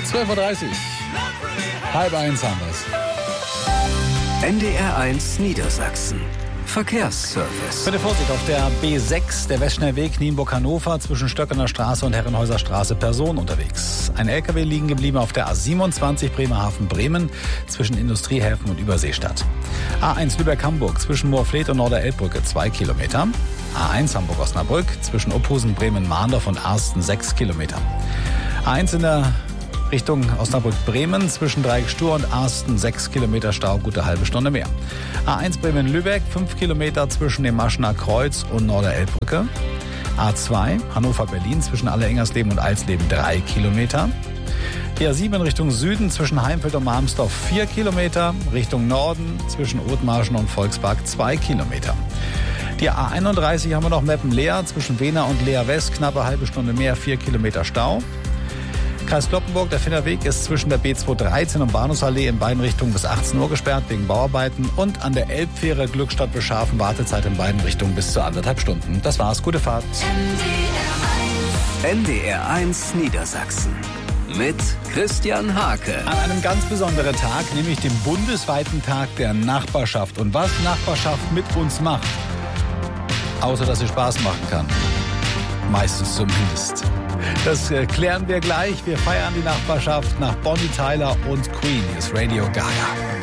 12:30 Uhr. 12:30 haben wir's. NDR1 Niedersachsen. Verkehrsservice. Bitte Vorsicht auf der B6, der Westschnellweg Nienburg-Hannover, zwischen Stöckener Straße und Herrenhäuser Straße, Personen unterwegs. Ein LKW liegen geblieben auf der A27 Bremerhaven-Bremen zwischen Industriehäfen und Überseestadt. A1 Lübeck-Hamburg zwischen Moorfleet und Norderelbbrücke 2 Kilometer. A1 Hamburg-Osnabrück zwischen Opphusen, Bremen-Mahndorf und Arsten 6 Kilometer. A1 in der Richtung Osnabrück-Bremen zwischen Dreieck-Stur und Arsten 6 Kilometer Stau, gute halbe Stunde mehr. A1 Bremen-Lübeck 5 Kilometer zwischen dem Maschener Kreuz und Norderelbbrücke. A2 Hannover-Berlin zwischen Alle-Engersleben und Alsleben 3 Kilometer. Die A7 in Richtung Süden zwischen Heimfeld und Marmsdorf 4 Kilometer. Richtung Norden zwischen Othmarschen und Volkspark 2 Kilometer. Die A31 haben wir noch Meppen-Leer zwischen Wehner und Leer-West, knappe halbe Stunde mehr, 4 Kilometer Stau. Kreis Cloppenburg, der Finnerweg ist zwischen der B213 und Bahnhofsallee in beiden Richtungen bis 18 Uhr gesperrt wegen Bauarbeiten. Und an der Elbfähre Glückstadt-Beschafen Wartezeit in beiden Richtungen bis zu 1,5 Stunden. Das war's, gute Fahrt. NDR1 Niedersachsen. Mit Christian Hake. An einem ganz besonderen Tag, nämlich dem bundesweiten Tag der Nachbarschaft. Und was Nachbarschaft mit uns macht, außer dass sie Spaß machen kann. Meistens zumindest. Das klären wir gleich. Wir feiern die Nachbarschaft nach Bonnie Tyler und Queen. Hier ist Radio Gaga.